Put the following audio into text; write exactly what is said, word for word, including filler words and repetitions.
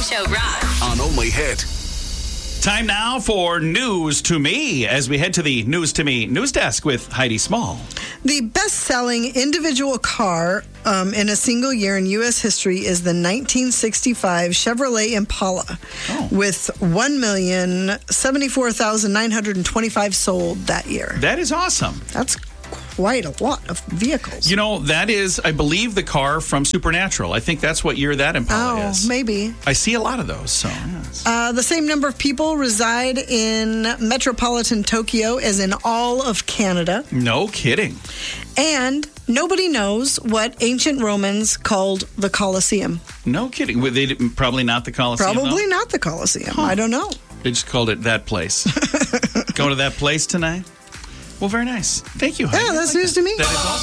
Show rocks. On Only Hit. Time now for News to Me as we head to the News to Me news desk with Heidi Small. The best-selling individual car um, in a single year in U S history is the nineteen sixty-five Chevrolet Impala, Oh. with one million seventy-four thousand nine hundred twenty-five sold that year. That is awesome. That's quite a lot of vehicles. You know, that is, I believe, the car from Supernatural. I think that's what year that Impala oh, is. maybe. I see a lot of those, so yes. Uh, the same number of people reside in metropolitan Tokyo as in all of Canada. No kidding. And nobody knows what ancient Romans called the Colosseum. No kidding. Well, they didn't- probably not the Colosseum, Probably though? not the Colosseum. I don't know. They just called it that place. Going to that place tonight? Well, very nice. Thank you, Heidi. Yeah, that's news to me. That is awesome.